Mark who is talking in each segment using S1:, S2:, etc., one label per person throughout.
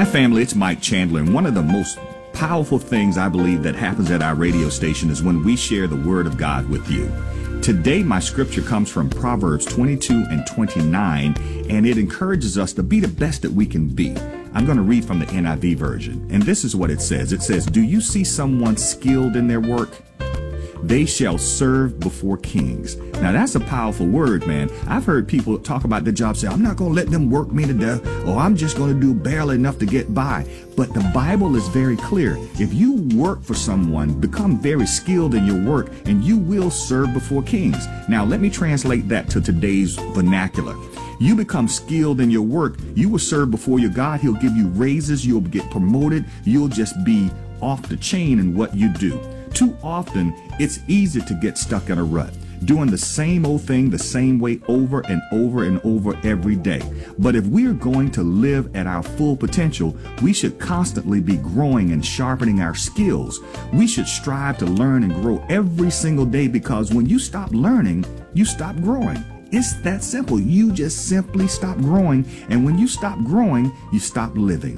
S1: family, it's Mike Chandler, and one of the most powerful things I believe that happens at our radio station is when we share the Word of God with you. Today, my scripture comes from Proverbs 22 and 29, and it encourages us to be the best that we can be. I'm going to read from the NIV version, and this is what it says. It says, "Do you see someone skilled in their work? They shall serve before kings." Now, that's a powerful word, man. I've heard people talk about their job, say, "I'm not going to let them work me to death," or "I'm just going to do barely enough to get by." But the Bible is very clear. If you work for someone, become very skilled in your work, and you will serve before kings. Now, let me translate that to today's vernacular. You become skilled in your work, you will serve before your God. He'll give you raises, you'll get promoted, you'll just be off the chain in what you do. Too often, it's easy to get stuck in a rut, doing the same old thing the same way over and over and over every day. But if we are going to live at our full potential, we should constantly be growing and sharpening our skills. We should strive to learn and grow every single day, because when you stop learning, you stop growing. It's that simple. You just simply stop growing, and when you stop growing, you stop living.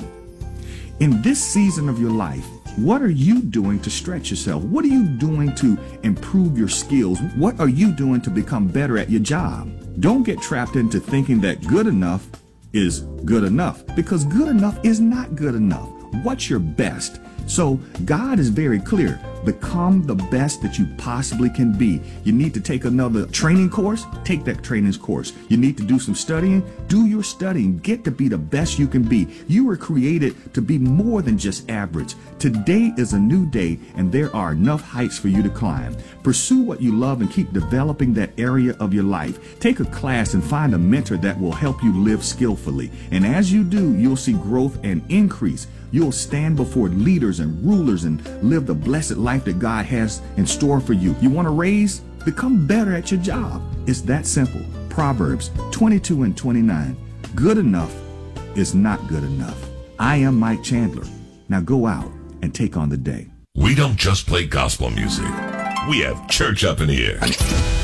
S1: In this season of your life, what are you doing to stretch yourself? What are you doing to improve your skills? What are you doing to become better at your job? Don't get trapped into thinking that good enough is good enough, because good enough is not good enough. What's your best? So God is very clear. Become the best that you possibly can be. You need to take another training course, take that training course. You need to do some studying, do your studying. Get to be the best you can be. You were created to be more than just average. Today is a new day, and there are enough heights for you to climb. Pursue what you love and keep developing that area of your life. Take a class and find a mentor that will help you live skillfully. And as you do, you'll see growth and increase. You'll stand before leaders and rulers and live the blessed life that God has in store for you. You want to raise? Become better at your job. It's that simple. Proverbs 22 and 29. Good enough is not good enough. I am Mike Chandler. Now go out and take on the day.
S2: We don't just play gospel music. We have church up in here.